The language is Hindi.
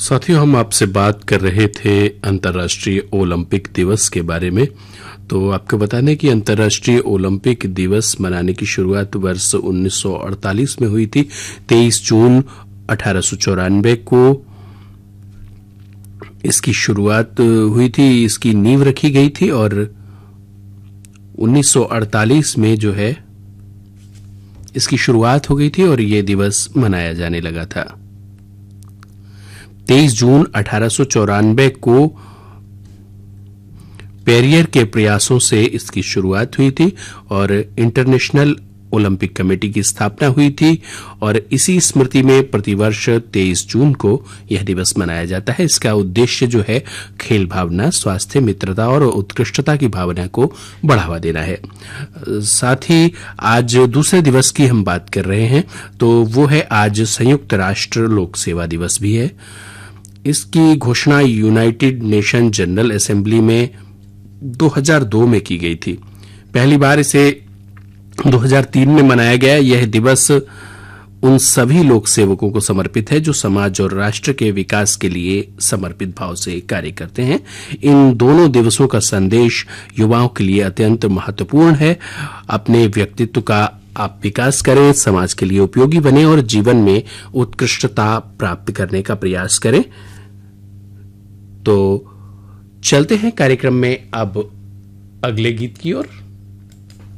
साथियों, हम आपसे बात कर रहे थे अंतर्राष्ट्रीय ओलंपिक दिवस के बारे में। तो आपको बता दें कि अंतर्राष्ट्रीय ओलंपिक दिवस मनाने की शुरुआत वर्ष 1948 में हुई थी। 23 जून 1894 को इसकी शुरुआत हुई थी, इसकी नींव रखी गई थी और 1948 में जो है इसकी शुरुआत हो गई थी और ये दिवस मनाया जाने लगा था। 23 जून 1894 को पेरियर के प्रयासों से इसकी शुरुआत हुई थी और इंटरनेशनल ओलंपिक कमेटी की स्थापना हुई थी और इसी स्मृति में प्रतिवर्ष 23 जून को यह दिवस मनाया जाता है। इसका उद्देश्य जो है खेल भावना, स्वास्थ्य, मित्रता और उत्कृष्टता की भावना को बढ़ावा देना है। साथ ही आज दूसरे दिवस की हम बात कर रहे हैं, तो वो है आज संयुक्त राष्ट्र लोक सेवा दिवस भी है। इसकी घोषणा यूनाइटेड नेशन जनरल असेंबली में 2002 में की गई थी। पहली बार इसे 2003 में मनाया गया। यह दिवस उन सभी लोक सेवकों को समर्पित है जो समाज और राष्ट्र के विकास के लिए समर्पित भाव से कार्य करते हैं। इन दोनों दिवसों का संदेश युवाओं के लिए अत्यंत महत्वपूर्ण है। अपने व्यक्तित्व का आप विकास करें, समाज के लिए उपयोगी बने और जीवन में उत्कृष्टता प्राप्त करने का प्रयास करें। तो चलते हैं कार्यक्रम में अब अगले गीत की ओर।